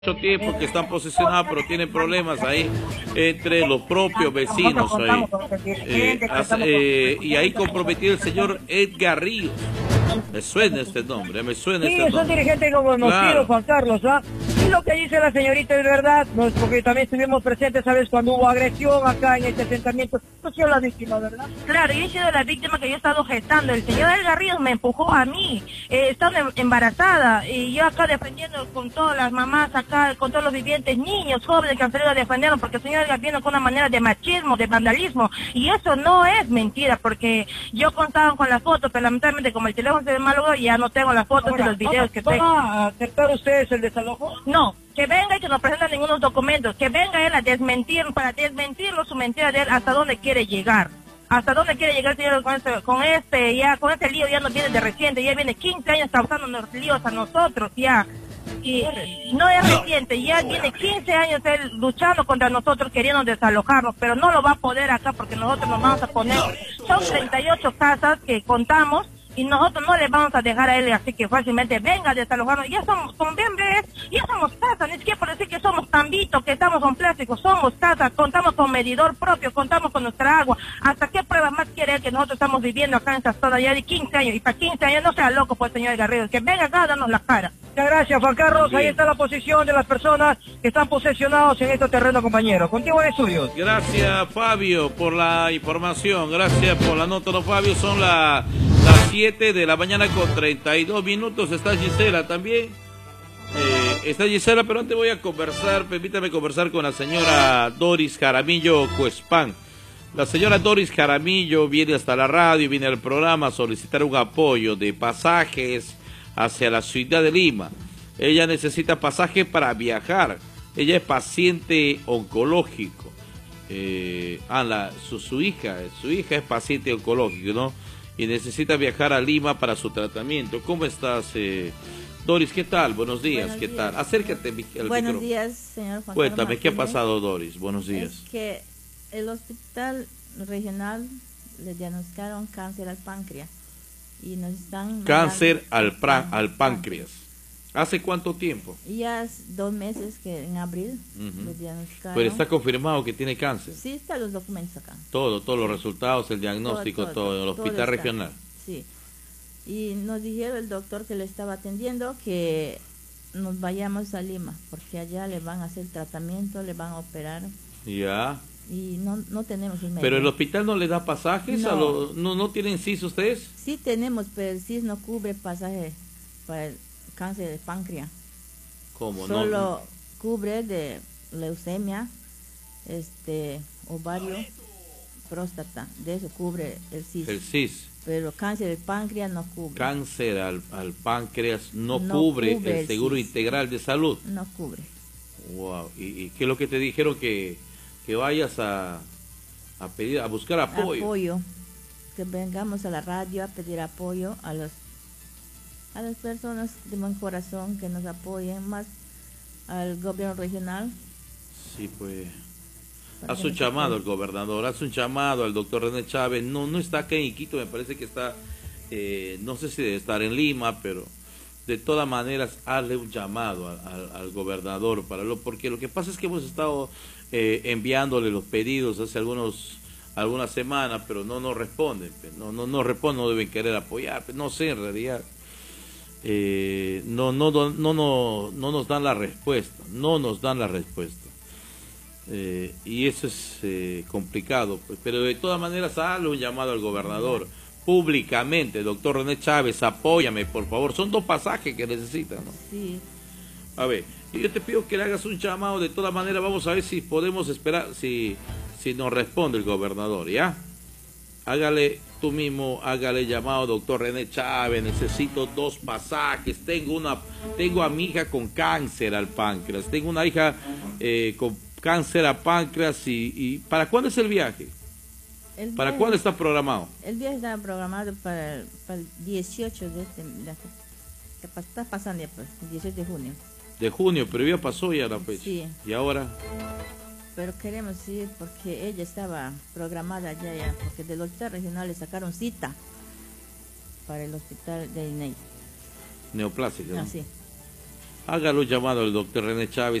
Mucho tiempo que están posesionados, pero tienen problemas ahí entre los propios vecinos ahí. Y ahí comprometido el señor Edgar Ríos. Me suena este nombre, me suena este nombre. Sí, es un dirigente conocido, claro. Juan Carlos, ¿ah? Y lo que dice la señorita es verdad, porque también estuvimos presentes, ¿sabes? Cuando hubo agresión acá en este asentamiento. Yo soy la víctima, ¿verdad? Claro, yo he sido la víctima que yo he estado gestando. El señor Edgar Ríos me empujó a mí, estando embarazada, y yo acá defendiendo con todas las mamás acá, con todos los vivientes, niños, jóvenes que han salido a defenderlo, porque el señor Edgar viene con una manera de machismo, de vandalismo, y eso no es mentira, porque yo contaba con las fotos, pero lamentablemente como el teléfono se malogró, ya no tengo las fotos y los videos que tengo. ¿Van a aceptar ustedes el desalojo? No, que venga y que no presente ningunos documentos, que venga él a desmentir, para desmentirlo su mentira de él, hasta dónde quiere llegar. ¿Hasta dónde quiere llegar el señor con este lío? Ya no viene de reciente, ya viene 15 años causándonos líos a nosotros, ya. Y no es reciente, ya tiene 15 años él luchando contra nosotros, queriendo desalojarnos, pero no lo va a poder acá porque nosotros nos vamos a poner, son 38 casas que contamos, y nosotros no le vamos a dejar a él así que fácilmente venga a desalojarnos. Ya somos, como bien ves, ya somos casas, ni siquiera por decir que somos tambitos, que estamos con plástico, somos casas, contamos con medidor propio, contamos con nuestra agua. ¿Hasta qué pruebas más quiere él que nosotros estamos viviendo acá en esta zona ya de 15 años? Y para 15 años no sea loco, pues, señor Garrido, que venga acá a darnos la cara. Muchas gracias, Juan Carlos. Ahí está la posición de las personas que están posesionados en este terreno, compañero. Contigo en estudios. Gracias, Fabio, por la información. Gracias por la nota, don Fabio. Son las 7 de la mañana con 32 minutos. Está Gisela también. Está Gisela, pero antes voy a conversar, permítame conversar con la señora Doris Jaramillo Cuespán. La señora Doris Jaramillo viene hasta la radio, viene al programa a solicitar un apoyo de pasajes hacia la ciudad de Lima. Ella necesita pasaje para viajar. Ella es paciente oncológico. Su hija es paciente oncológico, ¿no? Y necesita viajar a Lima para su tratamiento. ¿Cómo estás, Doris? ¿Qué tal? Buenos días. Buenos ¿Qué días. tal? Acércate al micrófono. Buenos días, señor Juan Cuéntame, Carlos ¿qué ha Martínez? pasado, Doris? Buenos días. Es que el hospital regional le diagnosticaron cáncer al páncreas y nos están Cáncer al páncreas. ¿Hace cuánto tiempo? Ya es 2 meses que en abril le diagnosticaron. Pero está confirmado que tiene cáncer. Sí, están los documentos acá. Todos los resultados, el diagnóstico, todo el hospital está. regional. Sí. Y nos dijeron el doctor que le estaba atendiendo que nos vayamos a Lima, porque allá le van a hacer tratamiento, le van a operar. Ya. Y no tenemos el medio. ¿Pero el hospital no le da pasajes? No. ¿No tienen CIS ustedes? Sí tenemos, pero el CIS no cubre pasaje para el cáncer de páncreas. ¿Cómo? Solo cubre de leucemia, ovario, próstata, de eso cubre el CIS. El CIS. Pero cáncer de páncreas no cubre. Cáncer al páncreas no cubre el Seguro Integral de Salud. No cubre. Wow. ¿Y qué es lo que te dijeron que vayas a pedir, a buscar apoyo? Apoyo. Que vengamos a la radio a pedir apoyo a las personas de buen corazón que nos apoyen, más al gobierno regional. Sí, pues. Haz un llamado al gobernador, haz un llamado al doctor René Chávez. No está acá en Iquito, me parece que está, no sé si debe estar en Lima, pero de todas maneras hazle un llamado al gobernador porque lo que pasa es que hemos estado enviándole los pedidos hace algunas semanas, pero no nos responden, no responden, no deben querer apoyar, no sé, en realidad no nos dan la respuesta, y eso es complicado, pues. Pero de todas maneras hazle un llamado al gobernador públicamente: doctor René Chávez, apóyame, por favor. Son 2 pasajes que necesitan, ¿no? Sí. A ver, yo te pido que le hagas un llamado. De todas maneras vamos a ver si podemos esperar, si nos responde el gobernador, ¿ya? Hágale llamado: doctor René Chávez, necesito 2 pasajes, tengo a mi hija con cáncer al páncreas, tengo una hija con cáncer a páncreas. Y ¿para cuándo es el viaje? ¿Para cuándo está programado? El viaje está programado para el 18 que está pasando ya, pues, 18 de junio. De junio, pero ya pasó ya la fecha. Sí. ¿Y ahora? Pero queremos ir porque ella estaba programada ya, porque del hospital regional le sacaron cita para el hospital de INEI. Neoplásica, ¿no? Sí. Hágalo llamado al doctor René Chávez.